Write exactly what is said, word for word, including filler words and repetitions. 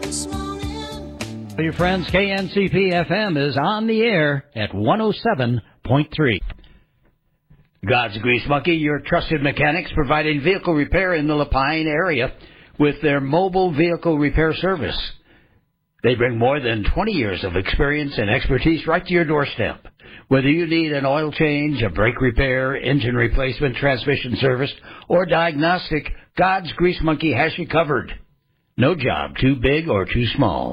this morning. Your friends, K N C P F M is on the air at one oh seven point three. God's Grease Monkey, your trusted mechanics providing vehicle repair in the Lapine area with their mobile vehicle repair service. They bring more than twenty years of experience and expertise right to your doorstep. Whether you need an oil change, a brake repair, engine replacement, transmission service, or diagnostic, God's Grease Monkey has you covered. No job too big or too small.